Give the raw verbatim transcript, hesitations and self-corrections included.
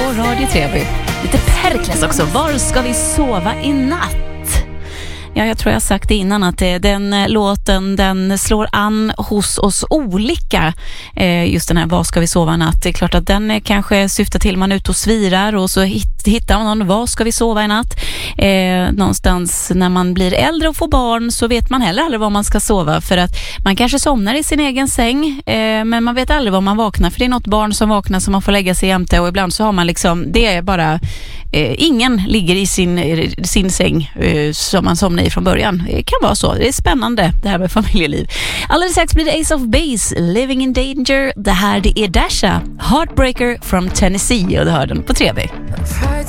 Radio Treby. Lite Perkles också. Var ska vi sova i natt? Ja, jag tror jag har sagt det innan att den låten, den slår an hos oss olika. Just den här, var ska vi sova i natt? Det är klart att den kanske syftar till man är ute och svirar och så hittar man någon, var ska vi sova i natt? Eh, någonstans när man blir äldre och får barn så vet man heller aldrig var man ska sova, för att man kanske somnar i sin egen säng eh, men man vet aldrig var man vaknar, för det är något barn som vaknar som man får lägga sig jämte, och ibland så har man liksom, det är bara eh, ingen ligger i sin, sin säng eh, som man somnar i från början. Det kan vara så. Det är spännande det här med familjeliv. Alldeles strax blir det Ace of Base, Living in Danger. Det här det är Dasha, Heartbreaker from Tennessee, och det hör den på T V.